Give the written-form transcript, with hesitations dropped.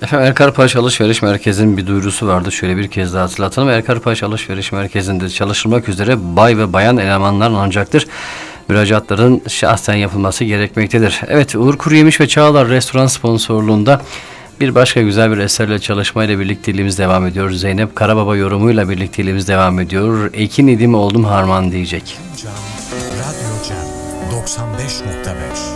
Efendim Erkarpaş Alışveriş Merkezi'nin bir duyurusu vardı. Şöyle bir kez daha hatırlatalım. Erkarpaş Alışveriş Merkezi'nde çalışılmak üzere bay ve bayan elemanlar alınacaktır. Müracaatların şahsen yapılması gerekmektedir. Evet, Uğur Kuruyemiş ve Çağlar Restoran sponsorluğunda bir başka güzel bir eserle çalışmayla birlikteliğimiz devam ediyor. Zeynep Karababa yorumuyla birlikteliğimiz devam ediyor. Ekin idim oldum harman diyecek. Radyo Cem 95.5